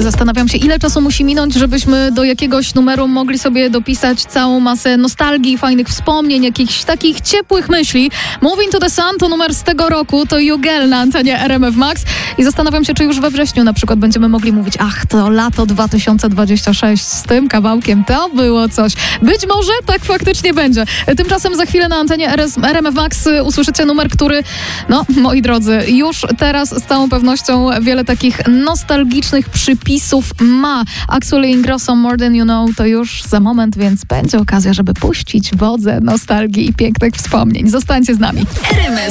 Zastanawiam się, ile czasu musi minąć, żebyśmy do jakiegoś numeru mogli sobie dopisać całą masę nostalgii, fajnych wspomnień, jakichś takich ciepłych myśli. Moving to the Sun to numer z tego roku, to You Girl na antenie RMF Max. I zastanawiam się, czy już we wrześniu na przykład będziemy mogli mówić, ach, to lato 2026 z tym kawałkiem, to było coś. Być może tak faktycznie będzie. Tymczasem za chwilę na antenie RMF Max usłyszycie numer, który, no, moi drodzy, już teraz z całą pewnością wiele takich nostalgicznych przypisów ma. Axel Ingrosso, More Than You Know, to już za moment, więc będzie okazja, żeby puścić wodze nostalgii i pięknych wspomnień. Zostańcie z nami. RMF